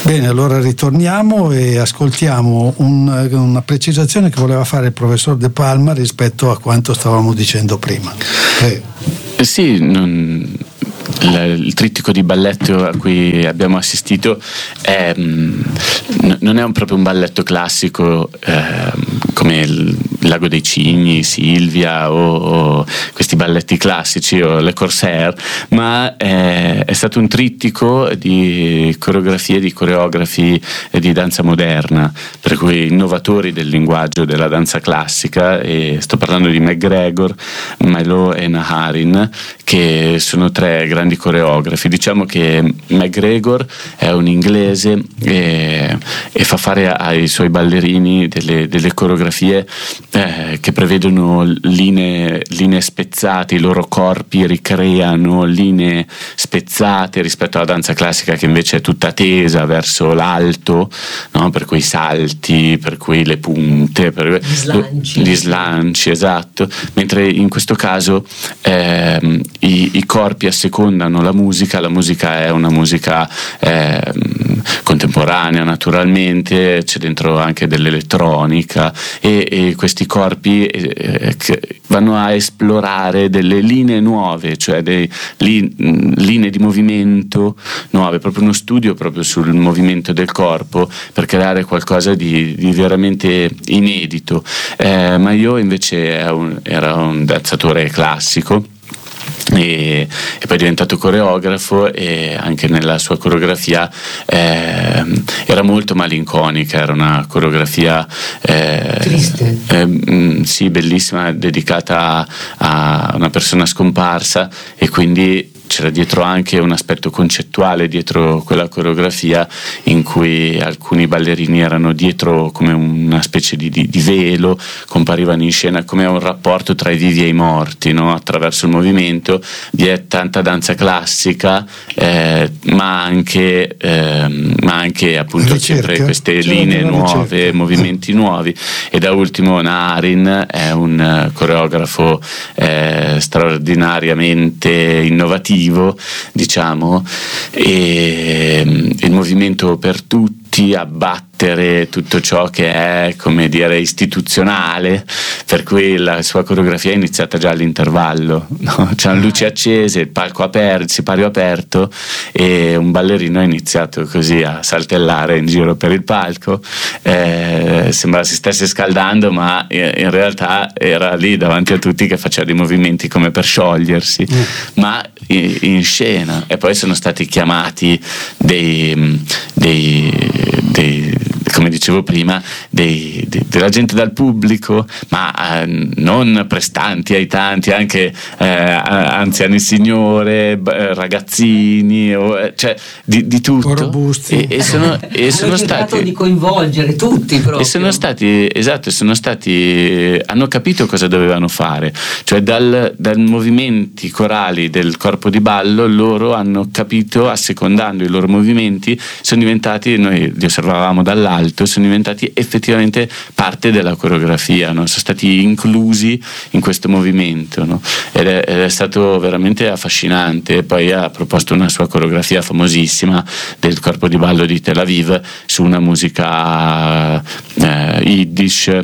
Bene, allora ritorniamo e ascoltiamo una precisazione che voleva fare il professor De Palma rispetto a quanto stavamo dicendo prima. Sì, il trittico di balletto a cui abbiamo assistito non è proprio un balletto classico come il Lago dei Cigni, Silvia o questi balletti classici o le Corsair, ma è stato un trittico di coreografie, di coreografi e di danza moderna, per cui innovatori del linguaggio della danza classica, e sto parlando di McGregor, Milo e Naharin, che sono tre grandi coreografi. Diciamo che McGregor è un inglese e fa fare ai suoi ballerini delle coreografie che prevedono linee spezzate, i loro corpi ricreano linee spezzate rispetto alla danza classica che invece è tutta tesa verso l'alto, no? Per cui i salti, per cui le punte, per gli slanci, esatto, mentre in questo caso i corpi assecondano la musica è una musica contemporanea, naturalmente c'è dentro anche dell'elettronica e questi corpi vanno a esplorare delle linee nuove, cioè linee di movimento nuove, proprio uno studio proprio sul movimento del corpo per creare qualcosa di veramente inedito. Ma io invece era un danzatore classico e poi è diventato coreografo, e anche nella sua coreografia era molto malinconica, era una coreografia triste, sì, bellissima, dedicata a una persona scomparsa, e quindi c'era dietro anche un aspetto concettuale dietro quella coreografia, in cui alcuni ballerini erano dietro come una specie di velo, comparivano in scena come un rapporto tra i vivi e i morti, no? Attraverso il movimento vi è tanta danza classica, ma anche appunto sempre queste linee nuove, movimenti nuovi. E da ultimo Naharin è un coreografo straordinariamente innovativo, diciamo, e il movimento per tutti, abbattere tutto ciò che è, come dire, istituzionale, per cui la sua coreografia è iniziata già all'intervallo, no? C'erano luci accese, il palco aperto, il sipario aperto, e un ballerino ha iniziato così a saltellare in giro per il palco, sembrava si stesse scaldando, ma in realtà era lì davanti a tutti che faceva dei movimenti come per sciogliersi, ma in scena. E poi sono stati chiamati come dicevo prima, della gente dal pubblico, ma non prestanti, aitanti, anche anziani signore, ragazzini, cioè di tutto, robusti, e sono stati di coinvolgere tutti proprio. E sono stati hanno capito cosa dovevano fare, cioè dal movimenti corali del corpo di ballo loro hanno capito, assecondando i loro movimenti, sono diventati, noi li osservavamo dall'alto, sono diventati effettivamente parte della coreografia, no? Sono stati inclusi in questo movimento, no? Ed è stato veramente affascinante. Poi ha proposto una sua coreografia famosissima del corpo di ballo di Tel Aviv su una musica Yiddish,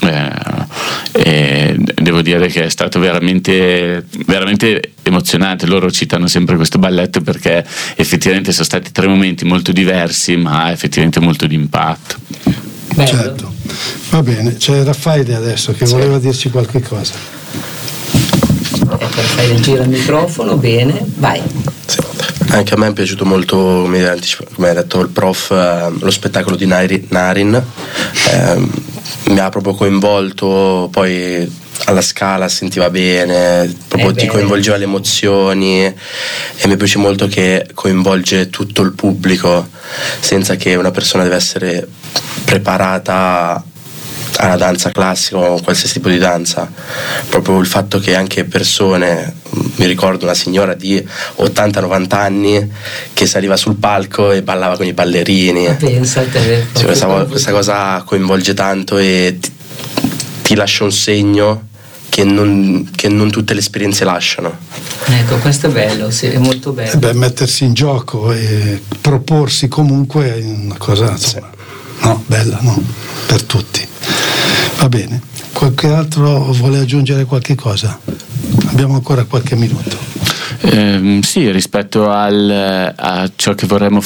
e devo dire che è stato veramente, veramente emozionante. Loro citano sempre questo balletto perché effettivamente sono stati tre momenti molto diversi, ma effettivamente molto di impatto. Bello. Certo, va bene. C'è Raffaele adesso che voleva dirci qualche cosa. Ecco, Raffaele gira il microfono, bene, vai. Sì. Anche a me è piaciuto molto, come ha detto il prof, lo spettacolo di Naharin. Mi ha proprio coinvolto, poi alla Scala sentiva bene, proprio ti coinvolgeva le emozioni, e mi piace molto che coinvolge tutto il pubblico senza che una persona deve essere preparata alla danza classica o qualsiasi tipo di danza. Proprio il fatto che anche persone, mi ricordo una signora di 80-90 anni che saliva sul palco e ballava con i ballerini. Pensa a te. Questa cosa coinvolge tanto e ti lascia un segno che non tutte le esperienze lasciano. Ecco, questo è bello, sì, è molto bello. Mettersi in gioco e proporsi comunque è una cosa, insomma, no, bella, no? Per tutti. Va bene. Qualche altro vuole aggiungere qualche cosa? Abbiamo ancora qualche minuto. Sì, rispetto a ciò che vorremmo